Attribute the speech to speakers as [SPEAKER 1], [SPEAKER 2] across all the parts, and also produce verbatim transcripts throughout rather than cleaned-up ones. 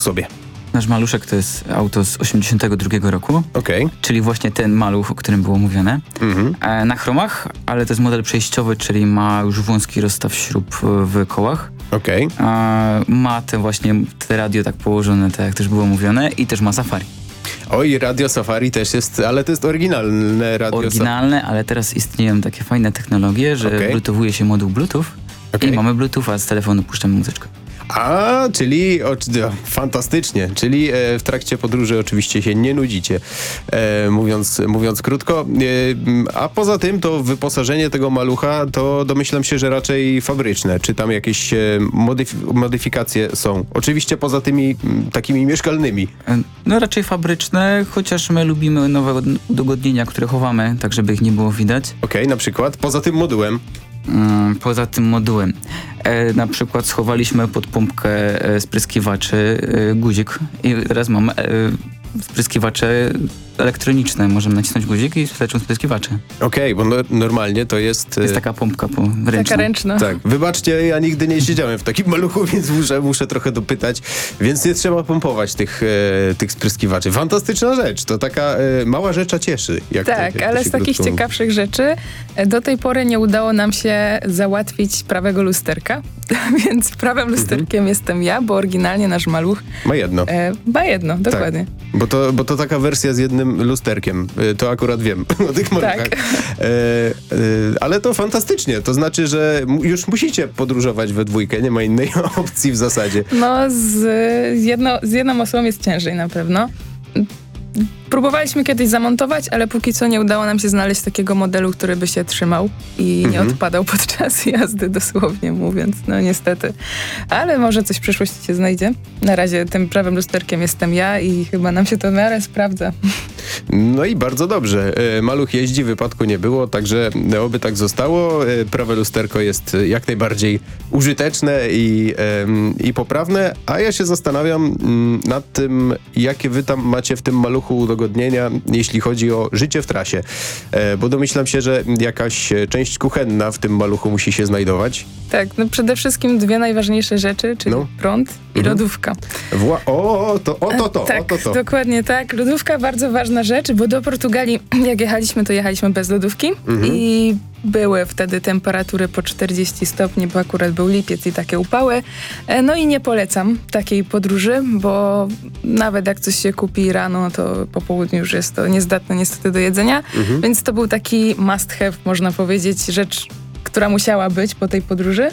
[SPEAKER 1] sobie.
[SPEAKER 2] Nasz maluszek to jest auto z osiemdziesiątego drugiego roku,
[SPEAKER 1] Okej. Okay.
[SPEAKER 2] czyli właśnie ten maluch, o którym było mówione.
[SPEAKER 1] Mhm.
[SPEAKER 2] E, na chromach, ale to jest model przejściowy, czyli ma już wąski rozstaw śrub w kołach.
[SPEAKER 1] Okej.
[SPEAKER 2] Okay. Ma te właśnie te radio tak położone, tak jak też było mówione, i też ma Safari.
[SPEAKER 1] Oj, radio Safari też jest, ale to jest oryginalne radio.
[SPEAKER 2] Oryginalne, ale teraz istnieją takie fajne technologie, że
[SPEAKER 1] okay.
[SPEAKER 2] bluetoothuje się moduł Bluetooth okay. i mamy Bluetootha, z telefonu puszczamy muzyczkę.
[SPEAKER 1] A, czyli o, fantastycznie, czyli e, w trakcie podróży oczywiście się nie nudzicie, e, mówiąc, mówiąc krótko. E, a poza tym to wyposażenie tego malucha to domyślam się, że raczej fabryczne. Czy tam jakieś e, modyf- modyfikacje są? Oczywiście poza tymi m, takimi mieszkalnymi.
[SPEAKER 2] No raczej fabryczne, chociaż my lubimy nowe udogodnienia, które chowamy, tak żeby ich nie było widać.
[SPEAKER 1] Okej, okay, na przykład poza tym modułem.
[SPEAKER 2] Poza tym modułem. E, na przykład schowaliśmy pod pompkę e, spryskiwaczy e, guzik i teraz mamy e, spryskiwacze elektroniczne. Możemy nacisnąć guzik i leczą spryskiwacze.
[SPEAKER 1] Okej, okay, bo no, normalnie to jest...
[SPEAKER 2] To jest taka pompka po, ręczna.
[SPEAKER 3] Taka ręczna.
[SPEAKER 1] Tak, wybaczcie, ja nigdy nie siedziałem w takim maluchu, więc muszę, muszę trochę dopytać. Więc nie trzeba pompować tych, e, tych spryskiwaczy. Fantastyczna rzecz. To taka e, mała rzecz, a cieszy. Jak
[SPEAKER 3] tak,
[SPEAKER 1] to, jak
[SPEAKER 3] ale z takich
[SPEAKER 1] krótko...
[SPEAKER 3] ciekawszych rzeczy do tej pory nie udało nam się załatwić prawego lusterka. Więc prawym lusterkiem mhm. jestem ja, bo oryginalnie nasz maluch
[SPEAKER 1] ma jedno.
[SPEAKER 3] E, ma jedno, dokładnie.
[SPEAKER 1] Tak, bo, to, bo to taka wersja z jednym lusterkiem. E, to akurat wiem o tych maluchach. Tak. E, e, ale to fantastycznie. To znaczy, że już musicie podróżować we dwójkę. Nie ma innej opcji w zasadzie.
[SPEAKER 3] No, z, jedno, z jedną osobą jest ciężej na pewno. Próbowaliśmy kiedyś zamontować, ale póki co nie udało nam się znaleźć takiego modelu, który by się trzymał i nie mhm. odpadał podczas jazdy, dosłownie mówiąc. No niestety. Ale może coś w przyszłości się znajdzie. Na razie tym prawym lusterkiem jestem ja i chyba nam się to w miarę sprawdza.
[SPEAKER 1] No i bardzo dobrze. Maluch jeździ, wypadku nie było, także oby tak zostało. Prawe lusterko jest jak najbardziej użyteczne i, i poprawne, a ja się zastanawiam nad tym, jakie wy tam macie w tym maluchu udogodnienia, jeśli chodzi o życie w trasie. Bo domyślam się, że jakaś część kuchenna w tym maluchu musi się znajdować.
[SPEAKER 3] Tak, no przede wszystkim dwie najważniejsze rzeczy, czyli no. prąd i mhm. lodówka.
[SPEAKER 1] Wła- o, to, o to, to,
[SPEAKER 3] tak,
[SPEAKER 1] o to, to.
[SPEAKER 3] Dokładnie tak. Lodówka bardzo ważna rzecz, bo do Portugalii jak jechaliśmy, to jechaliśmy bez lodówki mhm. i były wtedy temperatury po czterdzieści stopni, bo akurat był lipiec i takie upały. No i nie polecam takiej podróży, bo nawet jak coś się kupi rano, to po południu już jest to niezdatne niestety do jedzenia, mhm. więc to był taki must have, można powiedzieć, rzecz, która musiała być po tej podróży.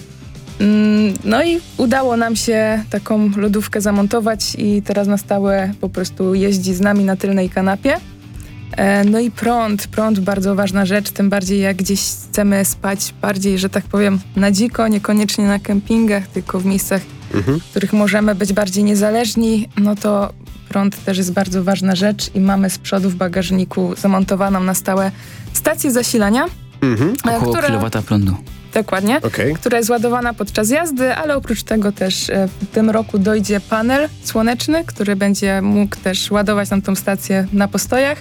[SPEAKER 3] No i udało nam się taką lodówkę zamontować i teraz na stałe po prostu jeździ z nami na tylnej kanapie. No i prąd, prąd bardzo ważna rzecz, tym bardziej jak gdzieś chcemy spać bardziej, że tak powiem, na dziko, niekoniecznie na kempingach, tylko w miejscach, mhm. w których możemy być bardziej niezależni, no to prąd też jest bardzo ważna rzecz i mamy z przodu w bagażniku zamontowaną na stałe stację zasilania.
[SPEAKER 1] Mhm.
[SPEAKER 2] Około
[SPEAKER 3] która...
[SPEAKER 2] kilowata prądu.
[SPEAKER 3] Dokładnie,
[SPEAKER 1] okay.
[SPEAKER 3] która jest ładowana podczas jazdy, ale oprócz tego też e, w tym roku dojdzie panel słoneczny, który będzie mógł też ładować nam tą stację na postojach.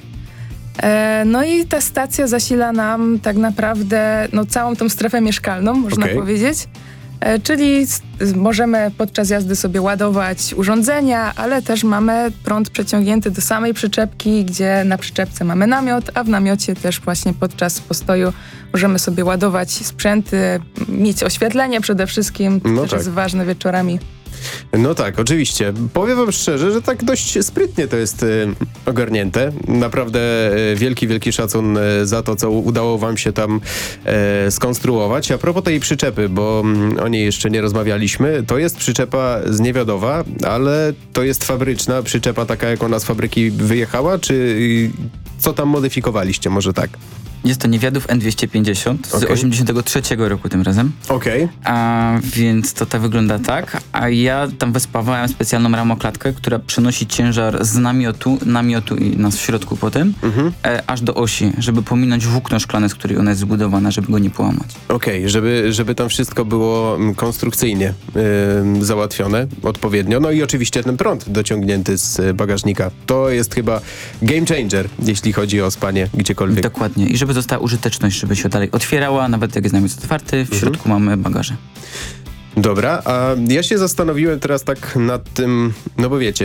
[SPEAKER 3] E, no i ta stacja zasila nam tak naprawdę no, całą tą strefę mieszkalną, można
[SPEAKER 1] okay.
[SPEAKER 3] powiedzieć. E, czyli s- możemy podczas jazdy sobie ładować urządzenia, ale też mamy prąd przeciągnięty do samej przyczepki, gdzie na przyczepce mamy namiot, a w namiocie też właśnie podczas postoju możemy sobie ładować sprzęty, mieć oświetlenie przede wszystkim, to
[SPEAKER 1] no
[SPEAKER 3] też
[SPEAKER 1] tak.
[SPEAKER 3] jest ważne wieczorami.
[SPEAKER 1] No tak, oczywiście. Powiem wam szczerze, że tak dość sprytnie to jest y, ogarnięte. Naprawdę y, wielki, wielki szacun y, za to, co udało wam się tam y, skonstruować. A propos tej przyczepy, bo y, o niej jeszcze nie rozmawialiśmy, to jest przyczepa zniewiadowa, ale to jest fabryczna przyczepa, taka jak ona z fabryki wyjechała, czy y, co tam modyfikowaliście, może tak?
[SPEAKER 2] Jest to Niewiadów N dwieście pięćdziesiąt z
[SPEAKER 1] okay.
[SPEAKER 2] osiemdziesiątego trzeciego roku tym razem.
[SPEAKER 1] Okej. Okay.
[SPEAKER 2] A więc to ta wygląda tak, a ja tam wespawałem specjalną ramoklatkę, która przenosi ciężar z namiotu, namiotu i nas w środku potem, mhm. e, aż do osi, żeby pominąć włókno szklane, z której ona jest zbudowana, żeby go nie połamać.
[SPEAKER 1] Okej, okay, żeby, żeby tam wszystko było konstrukcyjnie yy, załatwione odpowiednio. No i oczywiście ten prąd dociągnięty z bagażnika. To jest chyba game changer, jeśli chodzi o spanie gdziekolwiek.
[SPEAKER 2] Dokładnie. I żeby została użyteczność, żeby się dalej otwierała, nawet jak jest namiot otwarty, w środku mhm. mamy bagaże.
[SPEAKER 1] Dobra, a ja się zastanowiłem teraz tak nad tym, no bo wiecie,